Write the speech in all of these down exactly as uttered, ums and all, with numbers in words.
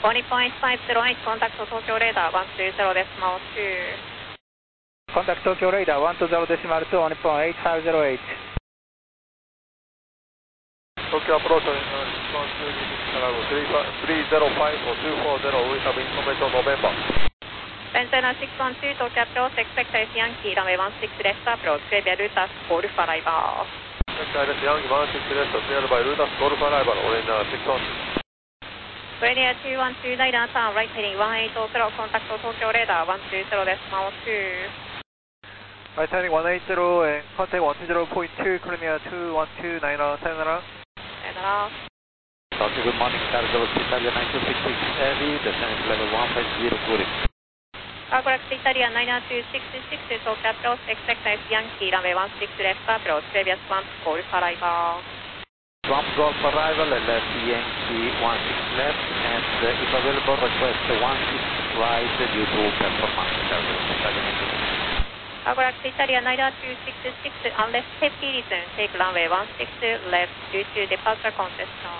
twenty point five zero eight, contact Tokyo radar one two zero decimal two. Contact Tokyo radar one two zero decimal two, one point eight five zero eight. Tokyo approach on response to three zero five or two four zero, we have information November. Antenna six one two, Tokyo approach, expect is Yankee, runway one six left approach, Xavier Lutas, Golf arrival. Expect is Yankee one six left, cleared by Lutas, Golf arrival, Orange six one two. Radio two one two, radar turn, right heading one eight zero, contact Tokyo radar one two zero decimal two. Right heading one eight zero and contact one two zero point two, Crimea two one two nine zero, sayonara. Sayonara. Okay, good morning, Cargo Italia nine two six six heavy, descent level one five zero, good. Cargo Italia nine two six six, Tokyo approach, expect is Yankee, runway one six left approach, previous Swamp Golf arrival. Swamp Golf arrival, left Yankee one six left, and uh, if available request one six right due to performance. Cargo Italia nine two six six. Cargo Italia nine two six six, unless safety reason, take runway one six left due to departure congestion.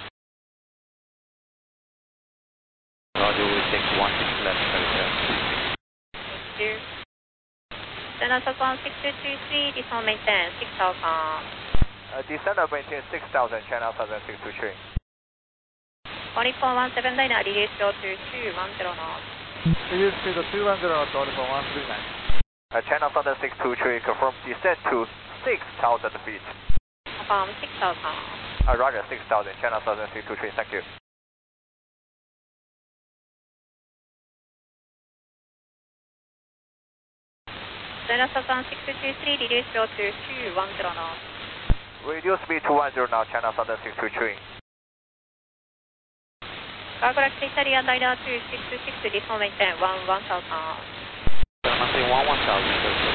Roger, we take one six left, Cargo. Thank you. Channel one six two two three, descend maintain six thousand. Uh, descend and maintain six thousand, channel six two three. one four one seven nine, release flow to two one zero knots. Release to the two one zero knots, one four one three nine. Uh, channel six two three, confirm descent to six thousand feet. Confirm six thousand. Uh, roger, six thousand, channel six two three, thank you. Channel six two three, release flow to two one zero knots. Reduce speed to one zero now, channel six two three. Cargo Italia nine two six six, descend maintain one one thousand. Maintain one one thousand.